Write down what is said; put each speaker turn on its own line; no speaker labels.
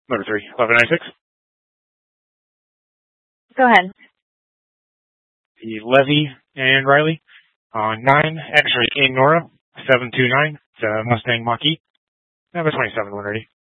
Number 3, 1196.
Go ahead.
The Levy and Riley on 9, X-ray in Nora, 729. It's a Mustang Mach-E. Number 27 when ready.